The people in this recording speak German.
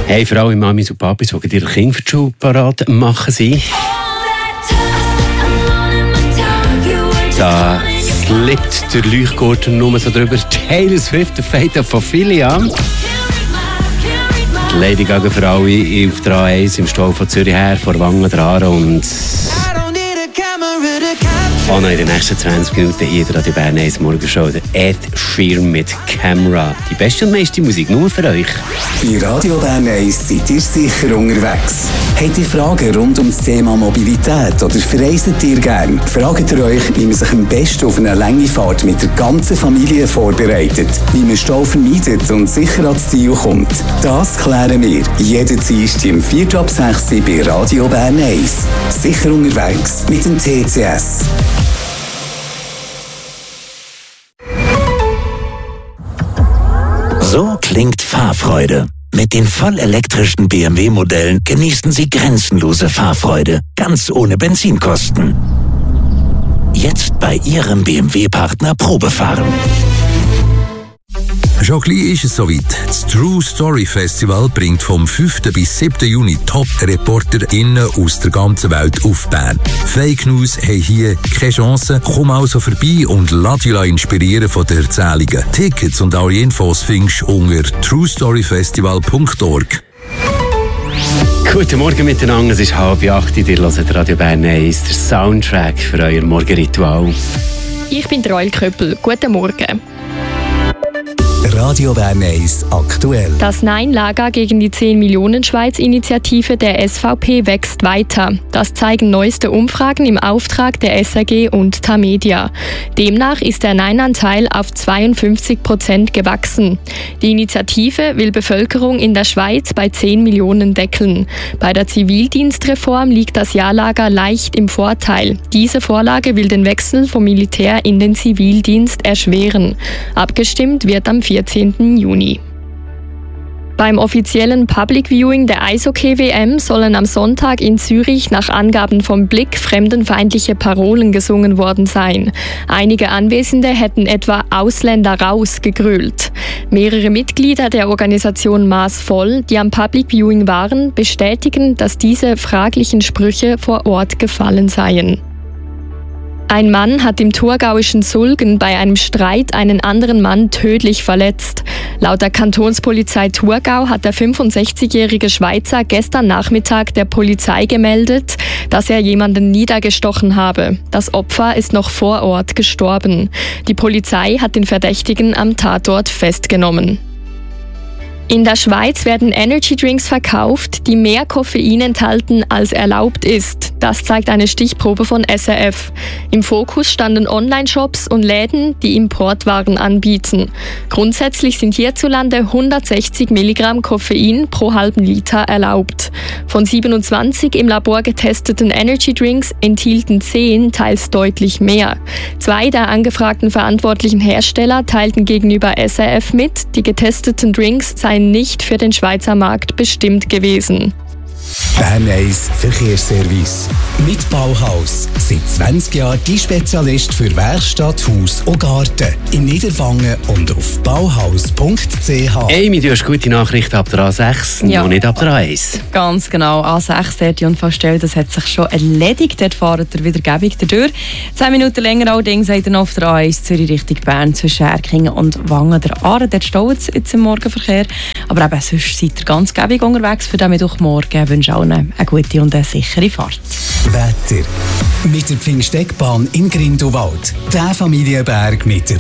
Hey, für alle Mamis und Papis, die ihre Kinder für die Schule parat machen sind. Da liegt der Leuchtgurten nur so drüber. Taylor Swift, der Fate von Filian. Lady Gaga für alle auf der A1 im Stall von Zürich her, vor Wangen dran und in den nächsten 20 Minuten hier der Radio Bern 1 Morgenshow, der Ed Sheeran mit Camera. Die beste und meiste Musik nur für euch. Bei Radio Bern 1 seid ihr sicher unterwegs. Habt ihr Fragen rund um das Thema Mobilität oder verreist ihr gern? Fragt ihr euch, wie man sich am besten auf eine lange Fahrt mit der ganzen Familie vorbereitet, wie man Stau vermeidet und sicher ans Ziel kommt? Das klären wir jeden Dienstag um 4:06 Uhr bei Radio Bern 1. Sicher unterwegs mit dem TCS. So klingt Fahrfreude. Mit den vollelektrischen BMW-Modellen genießen Sie grenzenlose Fahrfreude, ganz ohne Benzinkosten. Jetzt bei Ihrem BMW-Partner Probefahren. Schon gleich ist es soweit. Das True Story Festival bringt vom 5. bis 7. Juni Top-ReporterInnen aus der ganzen Welt auf Bern. Fake News haben hier keine Chance. Komm also vorbei und lass dich inspirieren von den Erzählungen. Tickets und alle Infos findest du unter truestoryfestival.org. Guten Morgen miteinander, es ist 7:30. Ihr hört Radio Bern 1, der Soundtrack für euer Morgenritual. Ich bin Roel Köppel. Guten Morgen. Radio Bern 1 aktuell. Das Nein-Lager gegen die 10-Millionen-Schweiz-Initiative der SVP wächst weiter. Das zeigen neueste Umfragen im Auftrag der SRG und Tamedia. Demnach ist der Nein-Anteil auf 52% gewachsen. Die Initiative will Bevölkerung in der Schweiz bei 10 Millionen deckeln. Bei der Zivildienstreform liegt das Ja-Lager leicht im Vorteil. Diese Vorlage will den Wechsel vom Militär in den Zivildienst erschweren. Abgestimmt wird am 14. Juni. Beim offiziellen Public Viewing der Eishockey-WM sollen am Sonntag in Zürich nach Angaben vom Blick fremdenfeindliche Parolen gesungen worden sein. Einige Anwesende hätten etwa Ausländer raus gegrölt. Mehrere Mitglieder der Organisation Maß voll, die am Public Viewing waren, bestätigen, dass diese fraglichen Sprüche vor Ort gefallen seien. Ein Mann hat im thurgauischen Sulgen bei einem Streit einen anderen Mann tödlich verletzt. Laut der Kantonspolizei Thurgau hat der 65-jährige Schweizer gestern Nachmittag der Polizei gemeldet, dass er jemanden niedergestochen habe. Das Opfer ist noch vor Ort gestorben. Die Polizei hat den Verdächtigen am Tatort festgenommen. In der Schweiz werden Energy-Drinks verkauft, die mehr Koffein enthalten, als erlaubt ist. Das zeigt eine Stichprobe von SRF. Im Fokus standen Online-Shops und Läden, die Importwaren anbieten. Grundsätzlich sind hierzulande 160 Milligramm Koffein pro halben Liter erlaubt. Von 27 im Labor getesteten Energy-Drinks enthielten 10 teils deutlich mehr. 2 der angefragten verantwortlichen Hersteller teilten gegenüber SRF mit, die getesteten Drinks seien nicht für den Schweizer Markt bestimmt gewesen. Bern 1 Verkehrsservice. Mit Bauhaus. Seit 20 Jahren die Spezialist für Werkstatt, Haus und Garten. In Niederwangen und auf bauhaus.ch. Amy, du hast gute Nachrichten ab der A6, noch nicht ab der A1. Ganz genau. A6, dort die Unfallstelle, das hat sich schon erledigt. Dort fahren ihr wieder gäbig dadurch. 10 Minuten länger allerdings seid ihr noch auf der A1 Zürich Richtung Bern zwischen Erkingen und Wangen der Aare. Dort staut es jetzt im Morgenverkehr. Aber eben sonst seid ihr ganz gäbig unterwegs. Für den Mittwochmorgen wünsche ich allen eine gute und eine sichere Fahrt. Wetter. Mit der Pfingsteckbahn in Grindelwald. Der Familienberg mit der